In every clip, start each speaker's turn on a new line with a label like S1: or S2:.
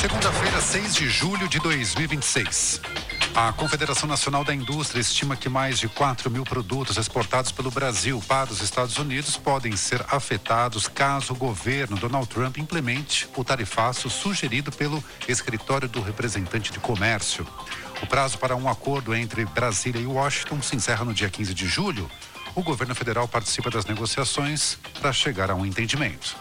S1: Segunda-feira, 6 de julho de 2026. A Confederação Nacional da Indústria estima que mais de 4 mil produtos exportados pelo Brasil para os Estados Unidos podem ser afetados caso o governo Donald Trump implemente o tarifaço sugerido pelo Escritório do Representante de Comércio. O prazo para um acordo entre Brasília e Washington se encerra no dia 15 de julho. O governo federal participa das negociações para chegar a um entendimento.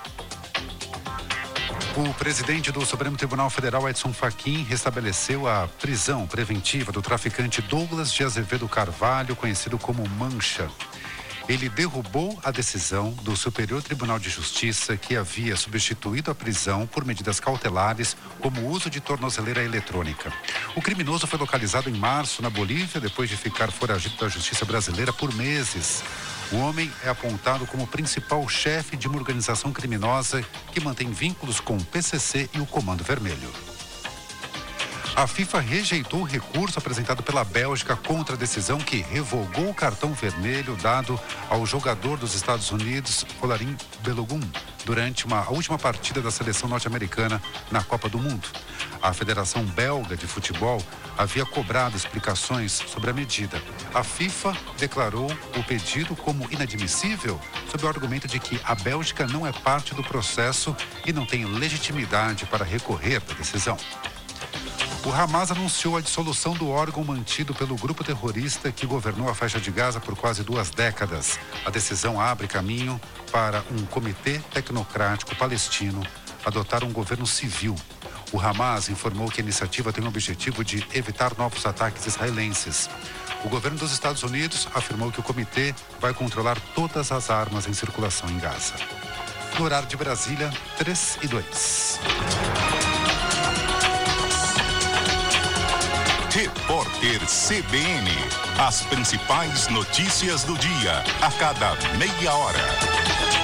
S1: O presidente do Supremo Tribunal Federal, Edson Fachin, restabeleceu a prisão preventiva do traficante Douglas de Azevedo Carvalho, conhecido como Mancha. Ele derrubou a decisão do Superior Tribunal de Justiça, que havia substituído a prisão por medidas cautelares, como o uso de tornozeleira eletrônica. O criminoso foi localizado em março na Bolívia, depois de ficar foragido da justiça brasileira por meses. O homem é apontado como principal chefe de uma organização criminosa que mantém vínculos com o PCC e o Comando Vermelho. A FIFA rejeitou o recurso apresentado pela Bélgica contra a decisão que revogou o cartão vermelho dado ao jogador dos Estados Unidos, Folarin Balogun, durante a última partida da seleção norte-americana na Copa do Mundo. A Federação Belga de Futebol havia cobrado explicações sobre a medida. A FIFA declarou o pedido como inadmissível, sob o argumento de que a Bélgica não é parte do processo e não tem legitimidade para recorrer da decisão. O Hamas anunciou a dissolução do órgão mantido pelo grupo terrorista que governou a faixa de Gaza por quase 2 décadas. A decisão abre caminho para um comitê tecnocrático palestino adotar um governo civil. O Hamas informou que a iniciativa tem o objetivo de evitar novos ataques israelenses. O governo dos Estados Unidos afirmou que o comitê vai controlar todas as armas em circulação em Gaza. No horário de Brasília, 3:02.
S2: Repórter CBN. As principais notícias do dia, a cada meia hora.